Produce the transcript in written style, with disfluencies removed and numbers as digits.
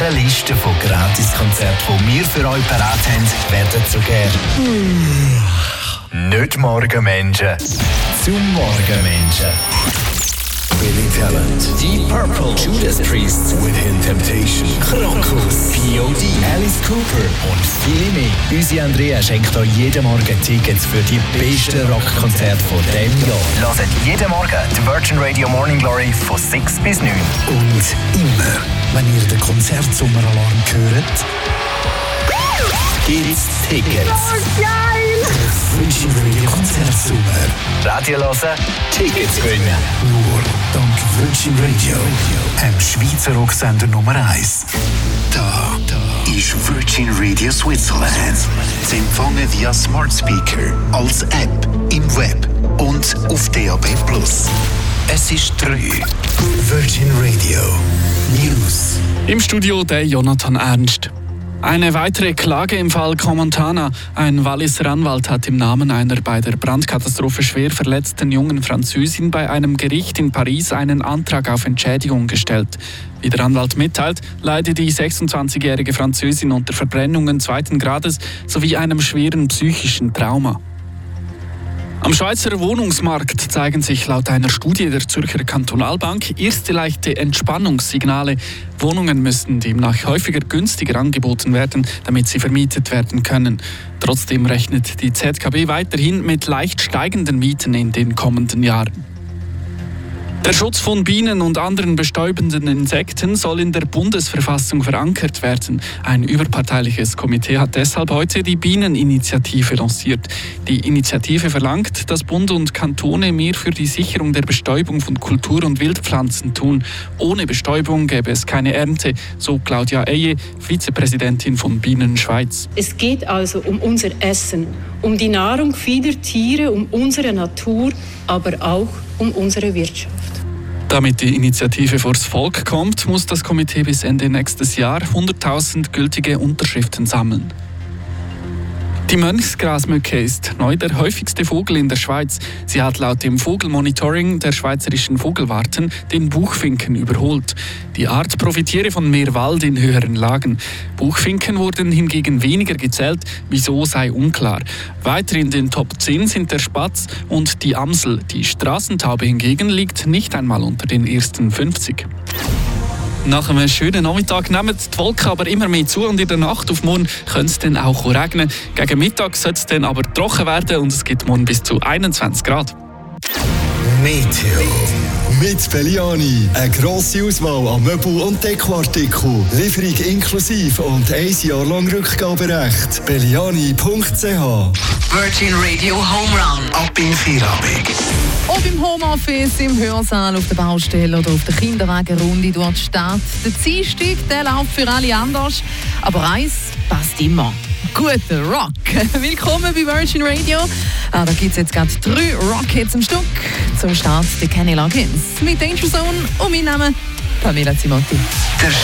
unserer Liste von Gratiskonzerten, die wir für euch parat haben, werden sogar nicht Morgenmenschen zum Morgenmenschen. Billy Talent, Deep Purple, Judas Priest, Within Temptation, Krokus, P.O.D., Alice Cooper und viele mehr. Unsere Andrea schenkt euch jeden Morgen Tickets für die besten Rockkonzerte von diesem Jahr. Hört jeden Morgen die Virgin Radio Morning Glory von 6 bis 9. Und immer, wenn ihr den Konzertsommeralarm hört, gibt's Tickets. Oh, geil! Virgin Radio Konzertsommer. Radio hören, Tickets gewinnen. Nur dank Virgin Radio, einem Schweizer Rocksender Nummer 1. Da ist Virgin Radio Switzerland. Sie empfangen via Smart Speaker, als App, im Web und auf DAB+. Es ist 3. Virgin Radio News. Im Studio der Jonathan Ernst. Eine weitere Klage im Fall Comontana. Ein Walliser Anwalt hat im Namen einer bei der Brandkatastrophe schwer verletzten jungen Französin bei einem Gericht in Paris einen Antrag auf Entschädigung gestellt. Wie der Anwalt mitteilt, leidet die 26-jährige Französin unter Verbrennungen 2. Grades sowie einem schweren psychischen Trauma. Am Schweizer Wohnungsmarkt zeigen sich laut einer Studie der Zürcher Kantonalbank erste leichte Entspannungssignale. Wohnungen müssten demnach häufiger günstiger angeboten werden, damit sie vermietet werden können. Trotzdem rechnet die ZKB weiterhin mit leicht steigenden Mieten in den kommenden Jahren. Der Schutz von Bienen und anderen bestäubenden Insekten soll in der Bundesverfassung verankert werden. Ein überparteiliches Komitee hat deshalb heute die Bieneninitiative lanciert. Die Initiative verlangt, dass Bund und Kantone mehr für die Sicherung der Bestäubung von Kultur- und Wildpflanzen tun. Ohne Bestäubung gäbe es keine Ernte, so Claudia Eye, Vizepräsidentin von Bienen Schweiz. Es geht also um unser Essen, um die Nahrung vieler Tiere, um unsere Natur, aber auch um unsere Wirtschaft. Damit die Initiative vors Volk kommt, muss das Komitee bis Ende nächstes Jahr 100.000 gültige Unterschriften sammeln. Die Mönchsgrasmücke ist neu der häufigste Vogel in der Schweiz. Sie hat laut dem Vogelmonitoring der Schweizerischen Vogelwarten den Buchfinken überholt. Die Art profitiere von mehr Wald in höheren Lagen. Buchfinken wurden hingegen weniger gezählt, wieso sei unklar. Weiter in den Top 10 sind der Spatz und die Amsel. Die Straßentaube hingegen liegt nicht einmal unter den ersten 50. Nach einem schönen Nachmittag nehmen die Wolken aber immer mehr zu und in der Nacht auf morgen könnte es dann auch regnen. Gegen Mittag soll es dann aber trocken werden und es gibt morgen bis zu 21 Grad. Meteo. Mit Belliani. Eine grosse Auswahl an Möbel- und Dekoartikeln. Lieferung inklusive und 1 Jahr lang Rückgaberecht. Belliani.ch. Virgin Radio Home Run. Ab in Feierabend. Ob im Homeoffice, im Hörsaal, auf der Baustelle oder auf der Kinderwagenrunde durch die Stadt. Der Dienstag, der läuft für alle anders. Aber eins passt immer. Guter Rock. Willkommen bei Virgin Radio. Da gibt es jetzt gerade 3 Rockets am Stück. Zum Start die Kenny Loggins mit Danger Zone und mein Name Pamela Zimotti. Der